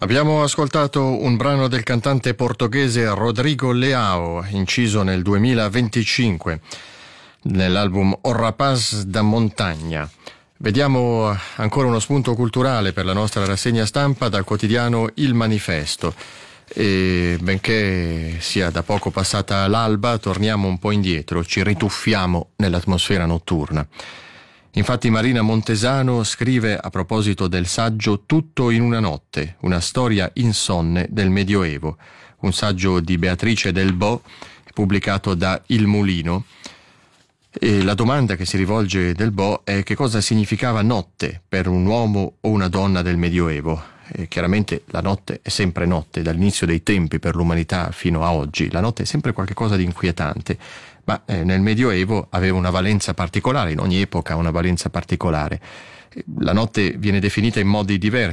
Abbiamo ascoltato un brano del cantante portoghese Rodrigo Leao, inciso nel 2025 nell'album O Rapaz da Montagna. Vediamo ancora uno spunto culturale per la nostra rassegna stampa dal quotidiano Il Manifesto. E benché sia da poco passata l'alba, torniamo un po' indietro, ci rituffiamo nell'atmosfera notturna. Infatti Marina Montesano scrive a proposito del saggio Tutto in una notte, una storia insonne del Medioevo, un saggio di Beatrice Del Bo, pubblicato da Il Mulino. E la domanda che si rivolge Del Bo è: che cosa significava notte per un uomo o una donna del Medioevo? E chiaramente la notte è sempre notte, dall'inizio dei tempi per l'umanità fino a oggi. La notte è sempre qualcosa di inquietante, ma nel Medioevo aveva una valenza particolare, in ogni epoca ha una valenza particolare. La notte viene definita in modi diversi.